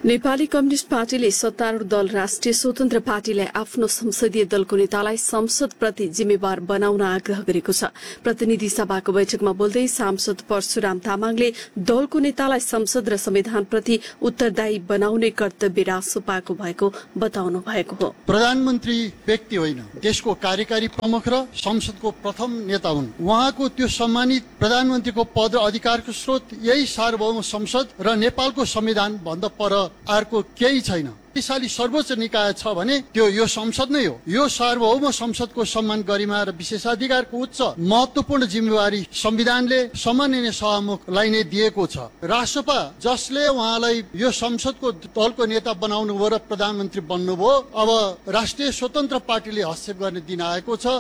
Nepali communist पार्टीले सत्तारूढ़ दल राष्ट्रिय स्वतन्त्र पार्टीलाई आफ्नो संसदीय दलको नेतालाई संसदप्रति जिम्मेवार बनाउन आग्रह गरेको छ। प्रतिनिधि सभाको बैठकमा बोल्दै सांसद परशुराम तामाङले दलको नेतालाई संसद र संविधानप्रति उत्तरदायी बनाउने कर्तव्य रासोपाको भएको बताउनु भएको हो। प्रधानमन्त्री व्यक्ति होइन, देशको कार्यकारी प्रमुख र संसदको प्रथम नेता हुन्। उहाँको त्यो सम्मानित प्रधानमन्त्रीको पद र अधिकारको स्रोत यही सार्वभौम संसद र नेपालको संविधान भन्दा पर अर्को केही छैन। शक्तिशाली सर्वोच्च निकाय छ भने त्यो यो संसद नै हो। यो सार्वभौम संसदको सम्मान, गरिमा र विशेषाधिकारको उच्च महत्वपूर्ण जिम्मेवारी संविधानले सम्माननीय सभामुखलाई नै दिएको छ। रासोपा जसले उहाँलाई यो संसदको दलको नेता बनाउनु भयो र प्रधानमन्त्री बन्नुभयो, अब राष्ट्रिय स्वतन्त्र पार्टीले हस्तक्षेप गर्ने दिन आएको छ।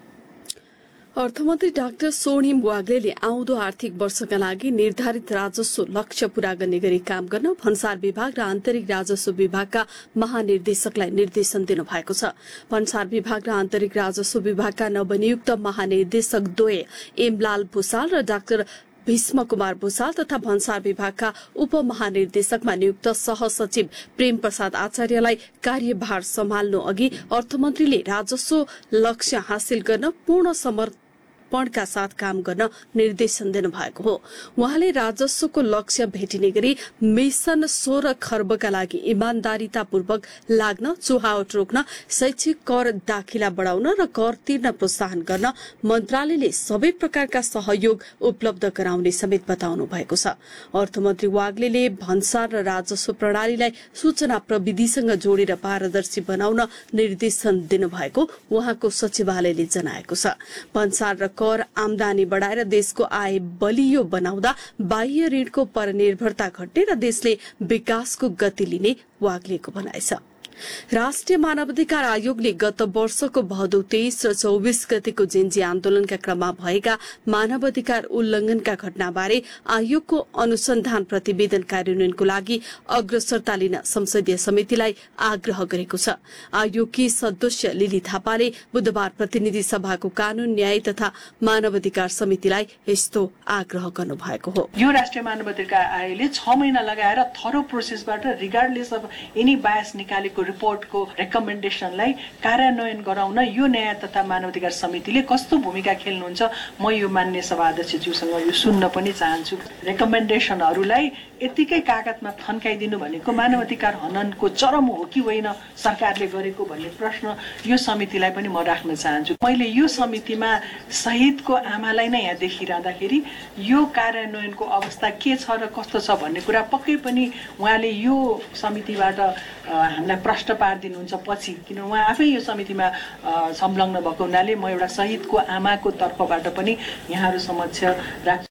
अर्थमन्त्री डाक्टर स्वर्णिम वाग्लेले आउँदो आर्थिक वर्षका लागि निर्धारित राजस्व लक्ष्य पूरा गर्ने गरी काम गर्न भन्सार विभाग र आन्तरिक राजस्व विभागका महानिर्देशकलाई निर्देशन दिनुभएको छ। भन्सार विभाग र आन्तरिक राजस्व विभागका नवनियुक्त महानिर्देशक द्वय एमलाल भूषाल र डाक्टर भीष्म कुमार भूषाल तथा भन्सार विभागका उपमहानिर्देशकमा नियुक्त सहसचिव प्रेम प्रसाद आचार्यलाई कार्यभार सम्हाल्नु अघि अर्थमन्त्रीले राजस्व लक्ष्य हासिल गर्न पूर्ण समर्पणका साथ काम गर्न निर्देशन दिनुभएको हो। उहाँले राजस्वको लक्ष्य भेटिने गरी मिशन 16 खर्बका लागि इमान्दारितापूर्वक लाग्न, चुहावट रोक्न, शैक्षिक कर दाखिला बढाउन र कर तिर्न प्रोत्साहन गर्न मन्त्रालयले सबै प्रकारका सहयोग उपलब्ध गराउने समेत बताउनु भएको छ। अर्थमन्त्री वाग्लेले भन्सार र राजस्व प्रणालीलाई सूचना प्रविधिसँग जोडेर पारदर्शी बनाउन निर्देशन दिनुभएको उहाँको सचिवालयले जनाएको छ। भन्सार र कर आमदानी बढाएर देशको आय बलियो बनाउँदा बाह्य ऋणको परनिर्भरता घट्ने र देशले विकासको गति लिने वाग्लेको भनाइ छ। राष्ट्रिय मानवाधिकार आयोगले गत वर्षको भदौ 23 र 24 गतेको जेन्जी आन्दोलनका क्रममा भएका मानवाधिकार उल्लंघनका घटनाबारे आयोगको अनुसन्धान प्रतिवेदन कार्यान्वयनको लागि अग्रसरता लिन संसदीय समितिलाई आग्रह गरेको छ। आयोगकी सदस्य लिली थापाले बुधबार प्रतिनिधि सभाको कानून, न्याय तथा मानवाधिकार समितिलाई यस्तो आग्रह गर्नुभएको हो। यो राष्ट्रिय मानवाधिकार आयोगले 6 महिना लगाएर thorough प्रोसेसबाट regardless of any bias निकालेको रिपोर्टको रेकमेन्डेसनलाई कार्यान्वयन गराउन यो न्याय तथा मानवाधिकार समितिले कस्तो भूमिका खेल्नुहुन्छ, म यो मान्य सभा अध्यक्षज्यूसँग यो सुन्न पनि चाहन्छु। रेकमेन्डेसनहरूलाई यतिकै कागजमा थन्काइदिनु भनेको मानवाधिकार हननको चरम हो कि होइन सरकारले गरेको भन्ने प्रश्न यो समितिलाई पनि म राख्न चाहन्छु। मैले यो समितिमा शहीदको आमालाई नै यहाँ देखिरहँदाखेरि यो कार्यान्वयनको अवस्था के छ र कस्तो छ भन्ने कुरा पक्कै पनि उहाँले यो समितिबाट हामीलाई प्रश्न पारिदिनुहुन्छ पछि, किन उहाँ आफै यो समितिमा संलग्न भएको हुनाले म एउटा शहीदको आमाको तर्फबाट पनि यहाँहरू समक्ष राख्छु।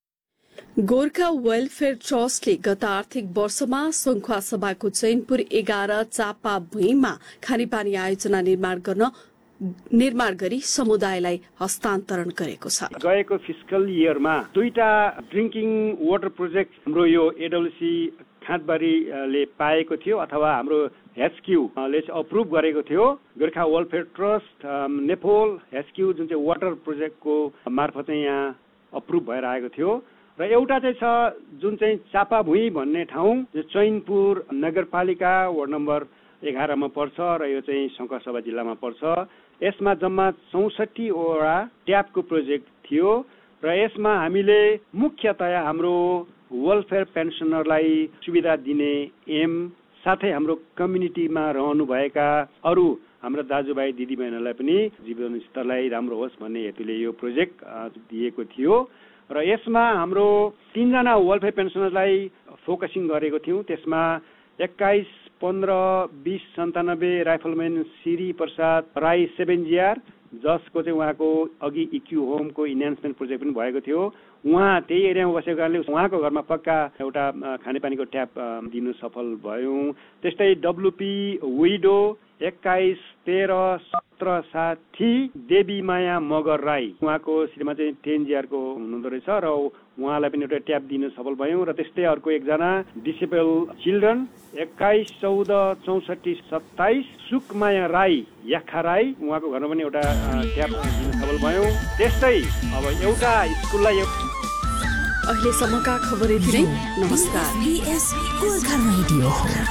गोर्खा वेलफेयर ट्रस्टले गत आर्थिक वर्षमा संखुवा सभाको चैनपुर 11 चापा भुइँमा खानेपानी आयोजना निर्माण गरी समुदायलाई हस्तान्तरण गरेको छ। गएको फिस्कल इयरमा 2टा ड्रिङ्किङ वाटर प्रोजेक्ट हाम्रो यो एडब्ल्युसी खाँदबारीले पाएको थियो अथवा हाम्रो एचक्यूले अप्रुभ गरेको थियो। गोर्खा वेलफेयर ट्रस्ट नेपोल एचक्यू जुन चाहिँ वाटर प्रोजेक्टको मार्फत चाहिँ यहाँ अप्रुभ भएर आएको थियो र एउटा चाहिँ छ जुन चाहिँ चापाभुइँ भन्ने ठाउँ जो चैनपुर नगरपालिका वार्ड नम्बर 11 मा पर्छ र यो चाहिँ संखुवासभा जिल्लामा पर्छ। यसमा जम्मा 64 वटा ट्यापको प्रोजेक्ट थियो र यसमा हामीले मुख्यतया हाम्रो वेलफेयर पेन्सनरलाई सुविधा दिने एम, साथै हाम्रो कम्युनिटीमा रहनुभएका अरू हाम्रो दाजुभाइ दिदीबहिनीहरूलाई पनि जीवन स्तरलाई राम्रो होस् भन्ने हेतुले यो प्रोजेक्ट दिएको थियो र यसमा हाम्रो 3 जना वेलफेयर पेन्सनरलाई फोकसिङ गरेको थियौँ। त्यसमा 21, 15, 20, 97 राइफलम्यान श्री प्रसाद राई 7GR जसको चाहिँ उहाँको अघि इक्यू होमको इन्हान्समेन्ट प्रोजेक्ट पनि भएको थियो। उहाँ त्यही एरियामा बसेको कारणले उहाँको घरमा पक्का एउटा खानेपानीको ट्याप दिनु सफल भयौँ। त्यस्तै डब्लुपी विडो 21, 13, 17 साथी देवी माया मगर राई उहाँको श्रीमा चाहिँ 10GR को हुनुहुँदो रहेछ र उहाँलाई पनि एउटा ट्याप दिनु सफल भयौँ। र त्यस्तै अर्को एकजना डिसेबल चिल्ड्रन 21, 14, 64, 27 सुकमाया राई याखा राई उहाँको घरमा पनि एउटा ट्याप दिनु सफल भयौँ। त्यस्तै अब एउटा स्कुललाई अहिलेसम्मका खबर यति नै। नमस्कार। SBS Gorkha radio.